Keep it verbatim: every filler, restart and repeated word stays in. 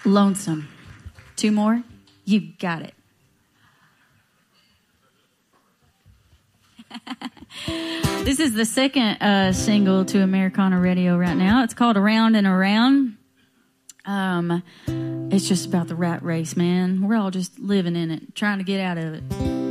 Lonesome. Two more? You got it. This is the second uh, single to Americana Radio right now. It's called Around and Around. Um, it's just about the rat race, man. We're all just living in it, trying to get out of it.